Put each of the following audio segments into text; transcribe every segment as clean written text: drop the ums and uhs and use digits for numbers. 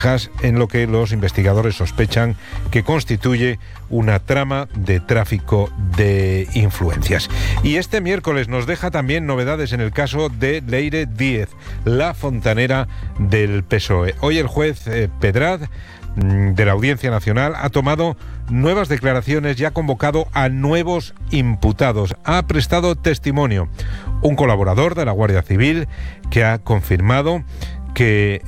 en lo que los investigadores sospechan que constituye una trama de tráfico de influencias. Y este miércoles nos deja también novedades en el caso de Leire Díez, la fontanera del PSOE. Hoy el juez Pedraz de la Audiencia Nacional ha tomado nuevas declaraciones y ha convocado a nuevos imputados. Ha prestado testimonio un colaborador de la Guardia Civil que ha confirmado que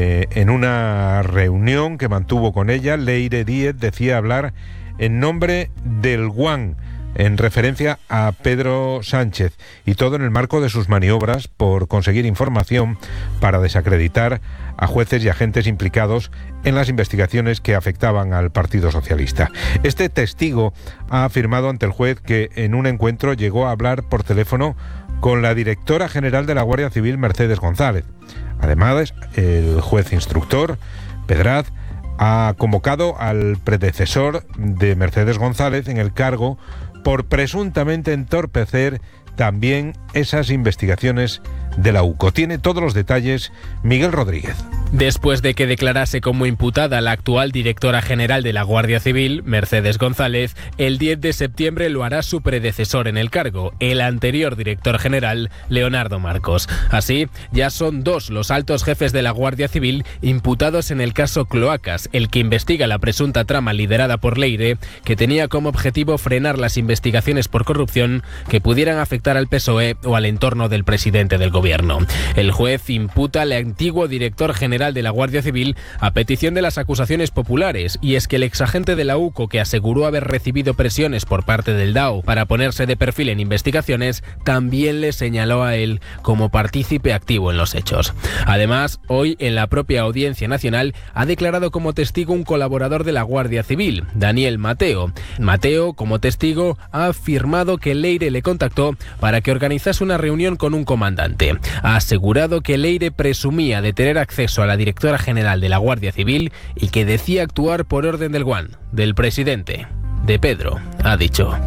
en una reunión que mantuvo con ella, Leire Díez decía hablar en nombre del Guan, en referencia a Pedro Sánchez, y todo en el marco de sus maniobras por conseguir información para desacreditar a jueces y agentes implicados en las investigaciones que afectaban al Partido Socialista. Este testigo ha afirmado ante el juez que en un encuentro llegó a hablar por teléfono con la directora general de la Guardia Civil, Mercedes González. Además, el juez instructor, Pedraz, ha convocado al predecesor de Mercedes González en el cargo por presuntamente entorpecer también esas investigaciones de la UCO. Tiene todos los detalles Miguel Rodríguez. Después de que declarase como imputada la actual directora general de la Guardia Civil, Mercedes González, el 10 de septiembre lo hará su predecesor en el cargo, el anterior director general, Leonardo Marcos. Así, ya son 2 los altos jefes de la Guardia Civil imputados en el caso Cloacas, el que investiga la presunta trama liderada por Leire, que tenía como objetivo frenar las investigaciones por corrupción que pudieran afectar al PSOE o al entorno del presidente del gobierno. El juez imputa al antiguo director general de la Guardia Civil a petición de las acusaciones populares, y es que el exagente de la UCO, que aseguró haber recibido presiones por parte del DAO para ponerse de perfil en investigaciones, también le señaló a él como partícipe activo en los hechos. Además, hoy en la propia Audiencia Nacional ha declarado como testigo un colaborador de la Guardia Civil, Daniel Mateo. Mateo, como testigo, ha afirmado que Leire le contactó para que organizase una reunión con un comandante. Ha asegurado que Leire presumía de tener acceso a la directora general de la Guardia Civil y que decía actuar por orden del Guan, del presidente, de Pedro, ha dicho.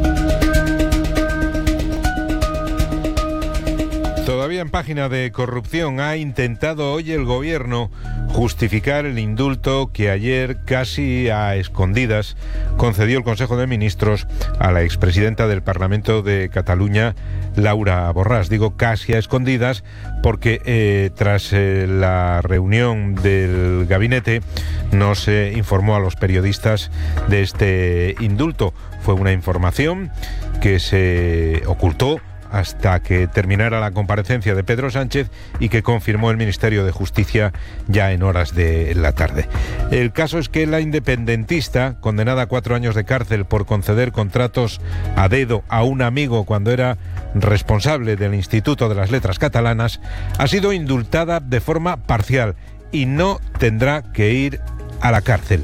Todavía en página de corrupción, ha intentado hoy el gobierno justificar el indulto que ayer, casi a escondidas, concedió el Consejo de Ministros a la expresidenta del Parlamento de Cataluña, Laura Borràs. Digo casi a escondidas porque tras la reunión del gabinete no se informó a los periodistas de este indulto. Fue una información que se ocultó hasta que terminara la comparecencia de Pedro Sánchez y que confirmó el Ministerio de Justicia ya en horas de la tarde. El caso es que la independentista, condenada a 4 años de cárcel por conceder contratos a dedo a un amigo cuando era responsable del Instituto de las Letras Catalanas, ha sido indultada de forma parcial y no tendrá que ir a la cárcel.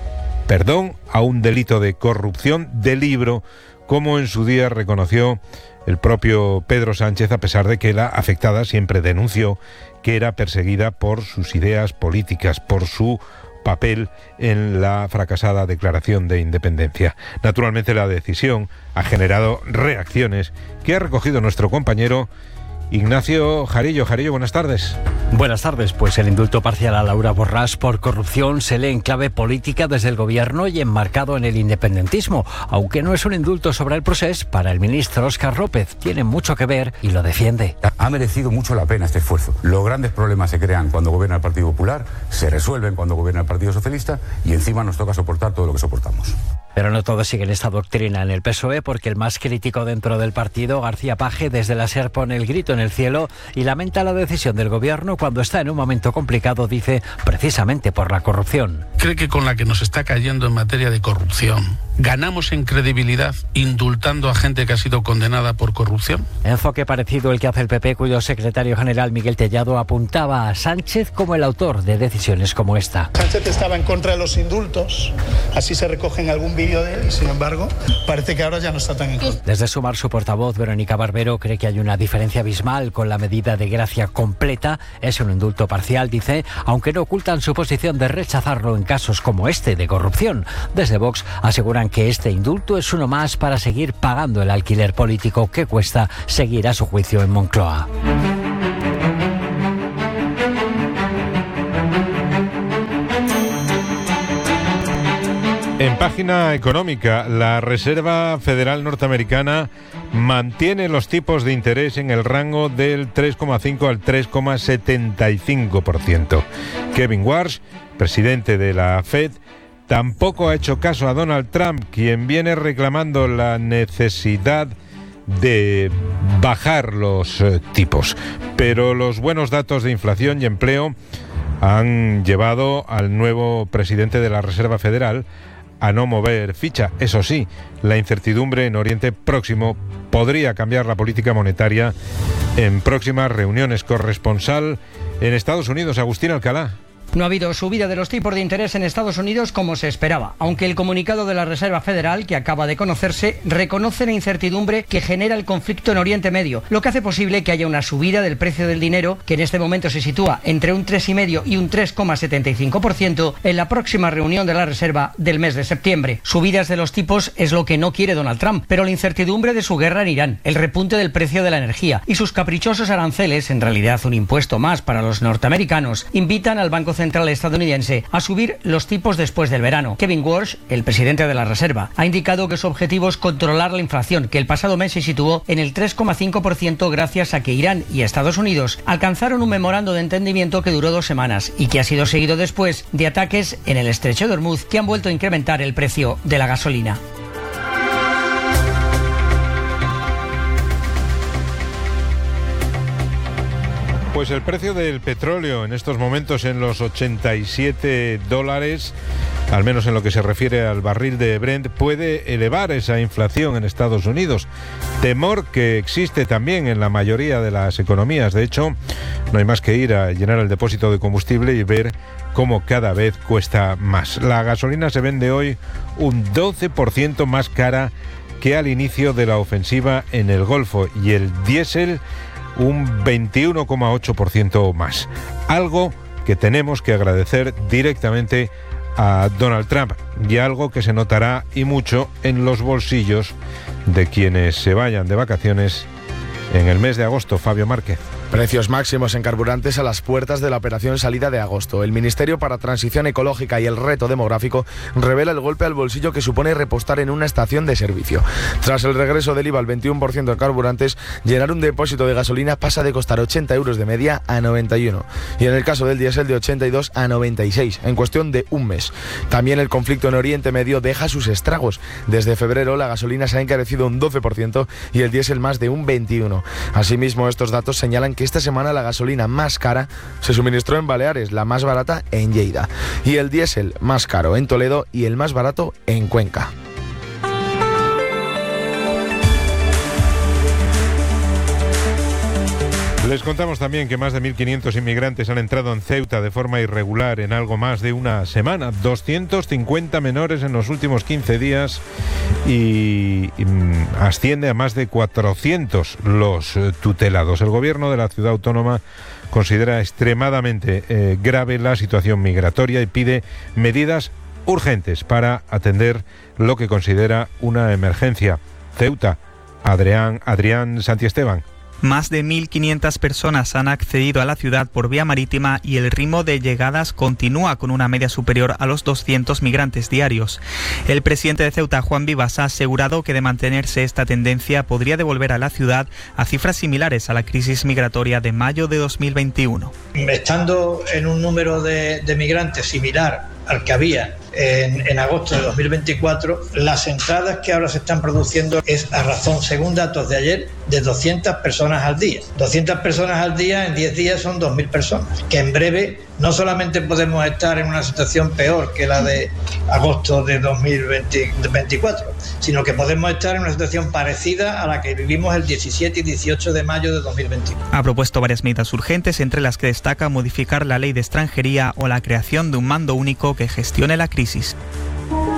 Perdón a un delito de corrupción de libro, como en su día reconoció el propio Pedro Sánchez, a pesar de que la afectada siempre denunció que era perseguida por sus ideas políticas, por su papel en la fracasada declaración de independencia. Naturalmente, la decisión ha generado reacciones que ha recogido nuestro compañero Ignacio Jarillo. Jarillo, buenas tardes. Buenas tardes. Pues el indulto parcial a Laura Borràs por corrupción se lee en clave política desde el gobierno y enmarcado en el independentismo. Aunque no es un indulto sobre el procés, para el ministro Óscar López tiene mucho que ver y lo defiende. Ha merecido mucho la pena este esfuerzo. Los grandes problemas se crean cuando gobierna el Partido Popular, se resuelven cuando gobierna el Partido Socialista y encima nos toca soportar todo lo que soportamos. Pero no todo sigue en esta doctrina en el PSOE, porque el más crítico dentro del partido, García Page, desde la SER pone el grito en el cielo y lamenta la decisión del gobierno cuando está en un momento complicado, dice, precisamente por la corrupción. ¿Cree que con la que nos está cayendo en materia de corrupción ganamos en credibilidad indultando a gente que ha sido condenada por corrupción? Enfoque parecido el que hace el PP, cuyo secretario general Miguel Tellado apuntaba a Sánchez como el autor de decisiones como esta. Sánchez estaba en contra de los indultos, así se recoge en algún vídeo de él, y sin embargo parece que ahora ya no está tan en contra. Desde Sumar, su portavoz Verónica Barbero cree que hay una diferencia abismal con la medida de gracia completa. Es un indulto parcial, dice, aunque no ocultan su posición de rechazarlo en casos como este de corrupción. Desde Vox aseguran que este indulto es uno más para seguir pagando el alquiler político que cuesta seguir a su juicio en Moncloa. En página económica, la Reserva Federal norteamericana mantiene los tipos de interés en el rango del 3,5 al 3,75%. Kevin Warsh, presidente de la Fed, tampoco ha hecho caso a Donald Trump, quien viene reclamando la necesidad de bajar los tipos. Pero los buenos datos de inflación y empleo han llevado al nuevo presidente de la Reserva Federal a no mover ficha. Eso sí, la incertidumbre en Oriente Próximo podría cambiar la política monetaria en próximas reuniones. Corresponsal en Estados Unidos, Agustín Alcalá. No ha habido subida de los tipos de interés en Estados Unidos como se esperaba, aunque el comunicado de la Reserva Federal, que acaba de conocerse, reconoce la incertidumbre que genera el conflicto en Oriente Medio, lo que hace posible que haya una subida del precio del dinero, que en este momento se sitúa entre un 3,5 y un 3,75% en la próxima reunión de la Reserva del mes de septiembre. Subidas de los tipos es lo que no quiere Donald Trump, pero la incertidumbre de su guerra en Irán, el repunte del precio de la energía y sus caprichosos aranceles, en realidad un impuesto más para los norteamericanos, invitan al Banco Central estadounidense a subir los tipos después del verano. Kevin Warsh, el presidente de la Reserva, ha indicado que su objetivo es controlar la inflación, que el pasado mes se situó en el 3,5% gracias a que Irán y Estados Unidos alcanzaron un memorando de entendimiento que duró 2 semanas y que ha sido seguido después de ataques en el estrecho de Hormuz que han vuelto a incrementar el precio de la gasolina. Pues el precio del petróleo en estos momentos en los $87, al menos en lo que se refiere al barril de Brent, puede elevar esa inflación en Estados Unidos. Temor que existe también en la mayoría de las economías. De hecho, no hay más que ir a llenar el depósito de combustible y ver cómo cada vez cuesta más. La gasolina se vende hoy un 12% más cara que al inicio de la ofensiva en el Golfo y el diésel un 21,8% más. Algo que tenemos que agradecer directamente a Donald Trump y algo que se notará y mucho en los bolsillos de quienes se vayan de vacaciones en el mes de agosto. Fabio Márquez. Precios máximos en carburantes a las puertas de la operación salida de agosto. El Ministerio para Transición Ecológica y el Reto Demográfico revela el golpe al bolsillo que supone repostar en una estación de servicio. Tras el regreso del IVA al 21% de carburantes, llenar un depósito de gasolina pasa de costar 80 euros de media a 91. Y en el caso del diésel de 82 a 96, en cuestión de un mes. También el conflicto en Oriente Medio deja sus estragos. Desde febrero la gasolina se ha encarecido un 12% y el diésel más de un 21%. Asimismo, estos datos señalan que esta semana la gasolina más cara se suministró en Baleares, la más barata en Lleida, y el diésel más caro en Toledo y el más barato en Cuenca. Les contamos también que más de 1.500 inmigrantes han entrado en Ceuta de forma irregular en algo más de una semana. 250 menores en los últimos 15 días y asciende a más de 400 los tutelados. El gobierno de la ciudad autónoma considera extremadamente grave la situación migratoria y pide medidas urgentes para atender lo que considera una emergencia. Ceuta, Adrián Santiesteban. Más de 1.500 personas han accedido a la ciudad por vía marítima y el ritmo de llegadas continúa con una media superior a los 200 migrantes diarios. El presidente de Ceuta, Juan Vivas, ha asegurado que de mantenerse esta tendencia podría devolver a la ciudad a cifras similares a la crisis migratoria de mayo de 2021. Estando en un número de migrantes similar al que había en agosto de 2024, las entradas que ahora se están produciendo es a razón, según datos de ayer, de 200 personas al día. 200 personas al día en 10 días son 2.000 personas, que en breve no solamente podemos estar en una situación peor que la de agosto de 2024, sino que podemos estar en una situación parecida a la que vivimos el 17 y 18 de mayo de 2021. Ha propuesto varias medidas urgentes, entre las que destaca modificar la ley de extranjería o la creación de un mando único que gestione la crisis.